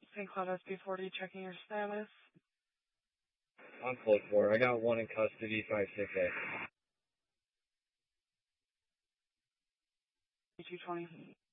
St. Cloud SB40 checking your status. On float 4. I got one in custody, 5-6A. 220.